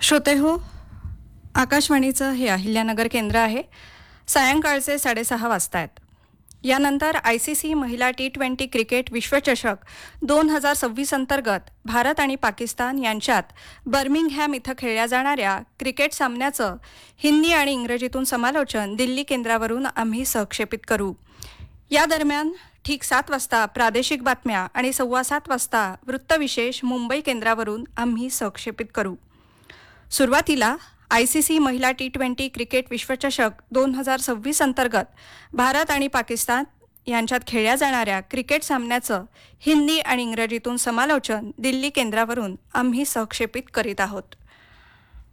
श्रोते हो, आकाशवाणीचं हे अहिल्यानगर केंद्र आहे. सायंकाळचे 6:30 वाजता आहेत. यानंतर ICC महिला T20 क्रिकेट विश्वचषक 2026 अंतर्गत भारत आणि पाकिस्तान यांच्यात बर्मिंगहॅम इथं खेळल्या जाणाऱ्या क्रिकेट सामन्याचं हिंदी आणि इंग्रजीतून समालोचन दिल्ली केंद्रावरून आम्ही सहक्षेपित करू. या दरम्यान ठीक 7 वाजता प्रादेशिक बातम्या आणि 7:15 वाजता वृत्तविशेष मुंबई केंद्रावरून आम्ही सहक्षेपित करू. सुरुवातीला ICC महिला T20 क्रिकेट विश्वचषक 2026 अंतर्गत भारत आणि पाकिस्तान यांच्यात खेळल्या जाणाऱ्या क्रिकेट सामन्याचं हिंदी आणि इंग्रजीतून समालोचन दिल्ली केंद्रावरून आम्ही सहक्षेपित करीत आहोत.